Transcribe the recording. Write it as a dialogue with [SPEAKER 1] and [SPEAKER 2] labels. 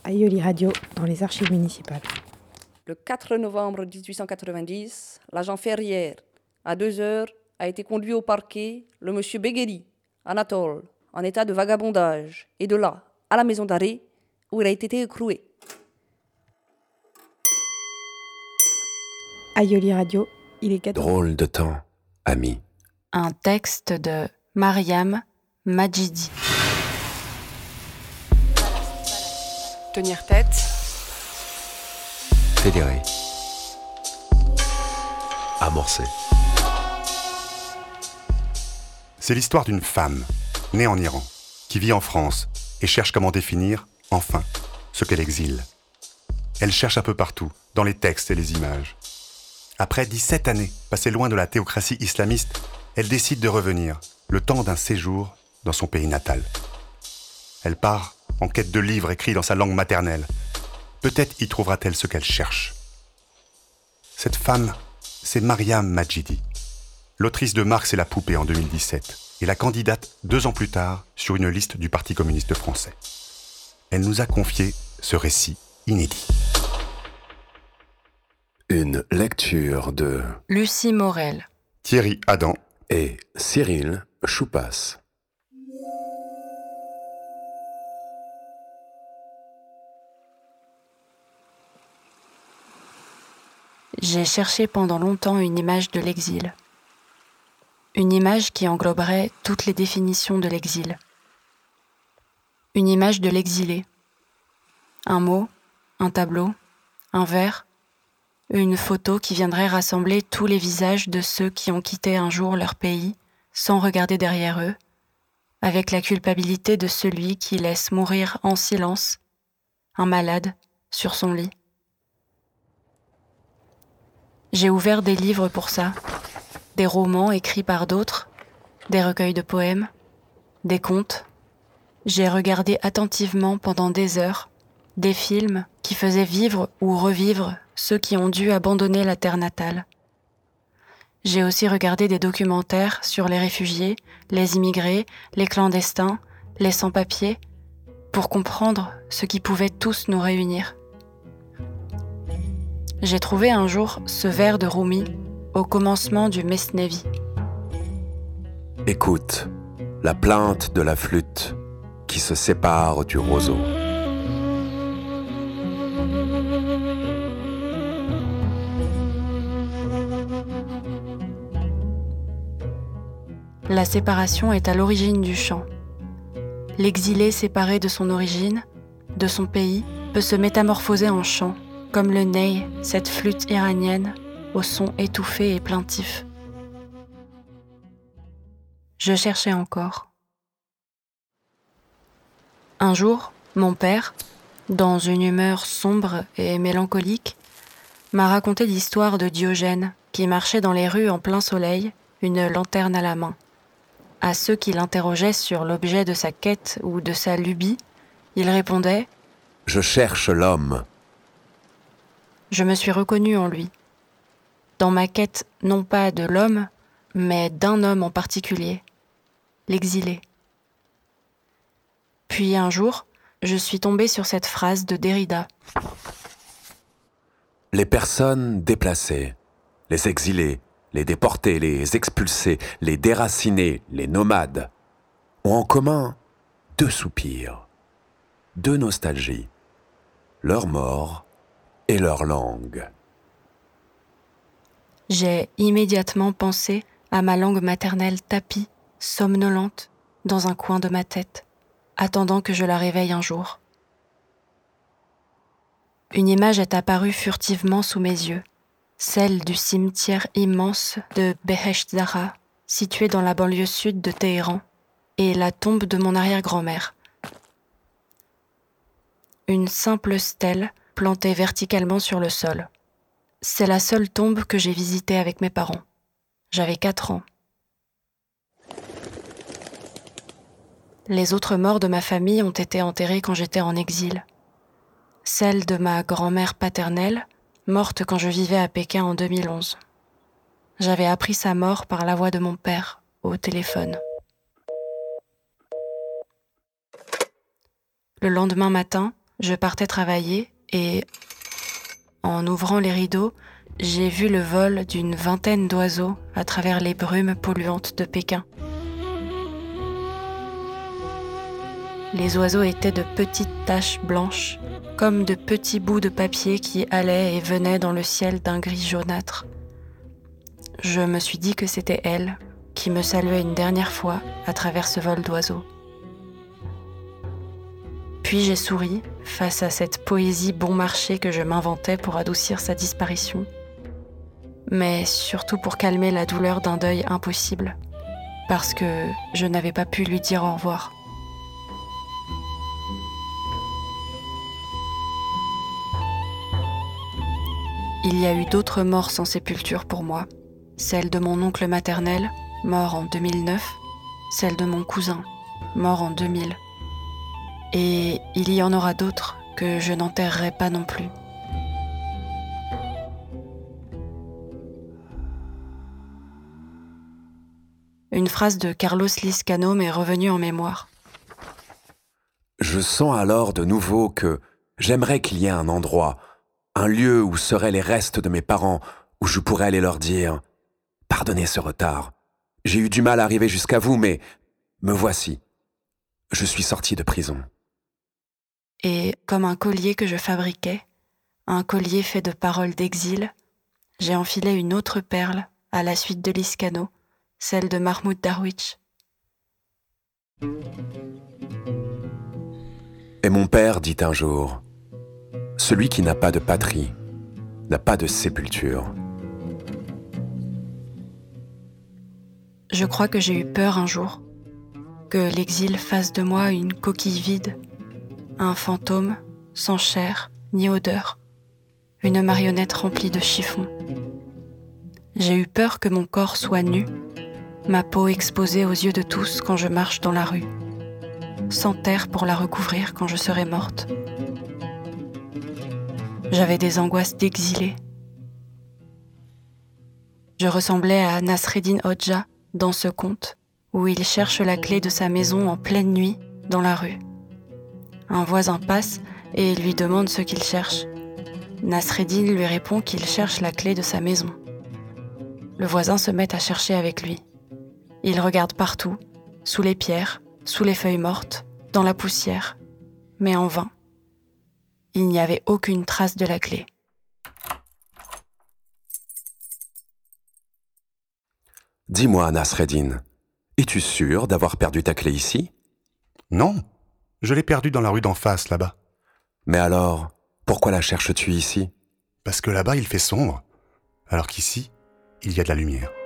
[SPEAKER 1] Aioli Radio, dans les archives municipales.
[SPEAKER 2] Le 4 novembre 1890, l'agent Ferrière, à 2h, a été conduit au parquet le monsieur Begueri, Anatole, en état de vagabondage, et de là, à la maison d'arrêt, où il a été écroué.
[SPEAKER 1] Aioli Radio, il est 14h.
[SPEAKER 3] Drôle de temps, ami.
[SPEAKER 4] Un texte de Mariam Majidi.
[SPEAKER 5] Tenir tête.
[SPEAKER 3] Fédéré. Amorcé.
[SPEAKER 6] C'est l'histoire d'une femme, née en Iran, qui vit en France et cherche comment définir, enfin, ce qu'elle exile. Elle cherche un peu partout, dans les textes et les images. Après 17 années passées loin de la théocratie islamiste, elle décide de revenir, le temps d'un séjour dans son pays natal. Elle part en quête de livres écrits dans sa langue maternelle. Peut-être y trouvera-t-elle ce qu'elle cherche. Cette femme, c'est Mariam Majidi, l'autrice de Marx et la poupée en 2017, et la candidate 2 ans plus tard sur une liste du Parti communiste français. Elle nous a confié ce récit inédit.
[SPEAKER 3] Une lecture de
[SPEAKER 4] Lucie Morel,
[SPEAKER 6] Thierry Adam
[SPEAKER 3] et Cyril Choupas.
[SPEAKER 4] J'ai cherché pendant longtemps une image de l'exil. Une image qui engloberait toutes les définitions de l'exil. Une image de l'exilé. Un mot, un tableau, un vers, une photo qui viendrait rassembler tous les visages de ceux qui ont quitté un jour leur pays sans regarder derrière eux, avec la culpabilité de celui qui laisse mourir en silence un malade sur son lit. J'ai ouvert des livres pour ça, des romans écrits par d'autres, des recueils de poèmes, des contes. J'ai regardé attentivement pendant des heures des films qui faisaient vivre ou revivre ceux qui ont dû abandonner la terre natale. J'ai aussi regardé des documentaires sur les réfugiés, les immigrés, les clandestins, les sans-papiers, pour comprendre ce qui pouvait tous nous réunir. J'ai trouvé un jour ce vers de Rumi au commencement du Mesnevi.
[SPEAKER 3] Écoute la plainte de la flûte qui se sépare du roseau.
[SPEAKER 4] La séparation est à l'origine du chant. L'exilé séparé de son origine, de son pays, peut se métamorphoser en chant, comme le ney, cette flûte iranienne, au son étouffé et plaintif. Je cherchais encore. Un jour, mon père, dans une humeur sombre et mélancolique, m'a raconté l'histoire de Diogène, qui marchait dans les rues en plein soleil, une lanterne à la main. À ceux qui l'interrogeaient sur l'objet de sa quête ou de sa lubie, il répondait «
[SPEAKER 3] Je cherche l'homme. »
[SPEAKER 4] Je me suis reconnue en lui. Dans ma quête non pas de l'homme, mais d'un homme en particulier, l'exilé. Puis un jour, je suis tombée sur cette phrase de Derrida.
[SPEAKER 3] Les personnes déplacées, les exilés, les déportés, les expulsés, les déracinés, les nomades, ont en commun 2 soupirs, 2 nostalgies, leur mort et leur langue.
[SPEAKER 4] J'ai immédiatement pensé à ma langue maternelle tapie, somnolente, dans un coin de ma tête, attendant que je la réveille un jour. Une image est apparue furtivement sous mes yeux, celle du cimetière immense de Behesht Zahra, situé dans la banlieue sud de Téhéran, et la tombe de mon arrière-grand-mère. Une simple stèle plantée verticalement sur le sol. C'est la seule tombe que j'ai visitée avec mes parents. J'avais 4 ans. Les autres morts de ma famille ont été enterrés quand j'étais en exil. Celle de ma grand-mère paternelle, morte quand je vivais à Pékin en 2011. J'avais appris sa mort par la voix de mon père, au téléphone. Le lendemain matin, je partais travailler et, en ouvrant les rideaux, j'ai vu le vol d'une 20aine d'oiseaux à travers les brumes polluantes de Pékin. Les oiseaux étaient de petites taches blanches, comme de petits bouts de papier qui allaient et venaient dans le ciel d'un gris jaunâtre. Je me suis dit que c'était elle qui me saluait une dernière fois à travers ce vol d'oiseaux. Puis j'ai souri face à cette poésie bon marché que je m'inventais pour adoucir sa disparition, mais surtout pour calmer la douleur d'un deuil impossible, parce que je n'avais pas pu lui dire au revoir. Il y a eu d'autres morts sans sépulture pour moi. Celle de mon oncle maternel, mort en 2009, celle de mon cousin, mort en 2000. Et il y en aura d'autres que je n'enterrerai pas non plus. Une phrase de Carlos Lizcano m'est revenue en mémoire.
[SPEAKER 3] Je sens alors de nouveau que j'aimerais qu'il y ait un endroit, un lieu où seraient les restes de mes parents, où je pourrais aller leur dire « Pardonnez ce retard. J'ai eu du mal à arriver jusqu'à vous, mais me voici. Je suis sorti de prison. »
[SPEAKER 4] Et comme un collier que je fabriquais, un collier fait de paroles d'exil, j'ai enfilé une autre perle à la suite de Lizcano, celle de Mahmoud Darwich.
[SPEAKER 3] Et mon père dit un jour, celui qui n'a pas de patrie n'a pas de sépulture.
[SPEAKER 4] Je crois que j'ai eu peur un jour, que l'exil fasse de moi une coquille vide, un fantôme sans chair ni odeur, une marionnette remplie de chiffons. J'ai eu peur que mon corps soit nu, ma peau exposée aux yeux de tous quand je marche dans la rue, sans terre pour la recouvrir quand je serai morte. J'avais des angoisses d'exilé. Je ressemblais à Nasreddin Hodja dans ce conte où il cherche la clé de sa maison en pleine nuit dans la rue. Un voisin passe et lui demande ce qu'il cherche. Nasreddin lui répond qu'il cherche la clé de sa maison. Le voisin se met à chercher avec lui. Il regarde partout, sous les pierres, sous les feuilles mortes, dans la poussière, mais en vain. Il n'y avait aucune trace de la clé.
[SPEAKER 3] Dis-moi, Nasreddin, es-tu sûr d'avoir perdu ta clé ici ?
[SPEAKER 6] Non, je l'ai perdue dans la rue d'en face, là-bas.
[SPEAKER 3] Mais alors, pourquoi la cherches-tu ici ?
[SPEAKER 6] Parce que là-bas, il fait sombre, alors qu'ici, il y a de la lumière.